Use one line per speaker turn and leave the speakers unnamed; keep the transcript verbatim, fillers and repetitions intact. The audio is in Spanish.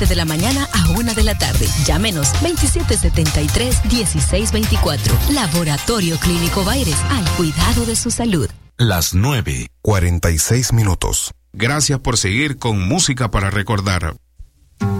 siete de la mañana a una de la tarde. Llámenos veintisiete setenta y tres, dieciséis veinticuatro. Laboratorio Clínico Baires, al cuidado de su salud.
Las nueve, cuarenta y seis minutos.
Gracias por seguir con Música para Recordar.